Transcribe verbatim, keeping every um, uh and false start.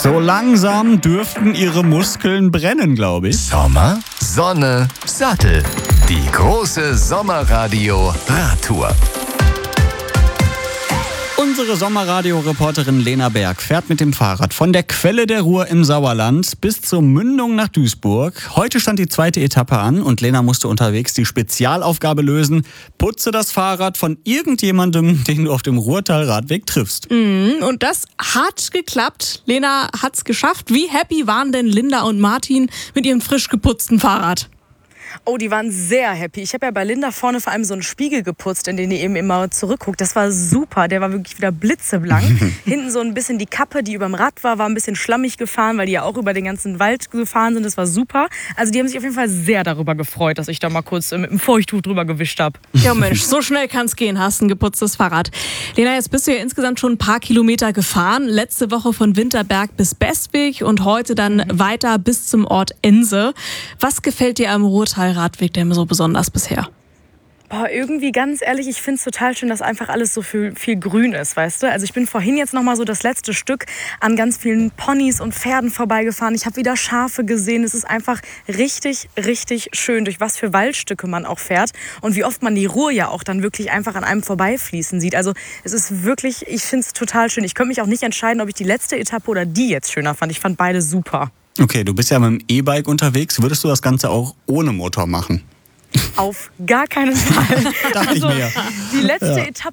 So langsam dürften ihre Muskeln brennen, glaube ich. Sommer, Sonne, Sattel. Die große Sommerradio-Radtour. Unsere Sommerradio-Reporterin Lena Berg fährt mit dem Fahrrad von der Quelle der Ruhr im Sauerland bis zur Mündung nach Duisburg. Heute stand die zweite Etappe an und Lena musste unterwegs die Spezialaufgabe lösen: Putze das Fahrrad von irgendjemandem, den du auf dem Ruhrtal-Radweg triffst. Mm, und das hat geklappt. Lena hat's geschafft. Wie happy waren denn Linda und Martin mit ihrem frisch geputzten Fahrrad? Oh, die waren sehr happy. Ich habe ja bei Linda vorne vor allem so einen Spiegel geputzt, in den die eben immer zurückguckt. Das war super. Der war wirklich wieder blitzeblank. Hinten so ein bisschen die Kappe, die überm Rad war, war ein bisschen schlammig gefahren, weil die ja auch über den ganzen Wald gefahren sind. Das war super. Also die haben sich auf jeden Fall sehr darüber gefreut, dass ich da mal kurz mit einem Feuchttuch drüber gewischt habe. Ja Mensch, so schnell kann's gehen. Hast ein geputztes Fahrrad. Lena, jetzt bist du ja insgesamt schon ein paar Kilometer gefahren. Letzte Woche von Winterberg bis Bestwig und heute dann weiter bis zum Ort Ense. Was gefällt dir am Ruhrtal-Radweg denn so besonders bisher? Boah, irgendwie ganz ehrlich, ich finde es total schön, dass einfach alles so viel, viel grün ist, weißt du? Also ich bin vorhin jetzt noch mal so das letzte Stück an ganz vielen Ponys und Pferden vorbeigefahren. Ich habe wieder Schafe gesehen. Es ist einfach richtig, richtig schön, durch was für Waldstücke man auch fährt und wie oft man die Ruhr ja auch dann wirklich einfach an einem vorbeifließen sieht. Also es ist wirklich, ich finde es total schön. Ich könnte mich auch nicht entscheiden, ob ich die letzte Etappe oder die jetzt schöner fand. Ich fand beide super. Okay, du bist ja mit dem E-Bike unterwegs. Würdest du das Ganze auch ohne Motor machen? Auf gar keinen Fall. Dachte Also, ich mir. die letzte Ja. Etappe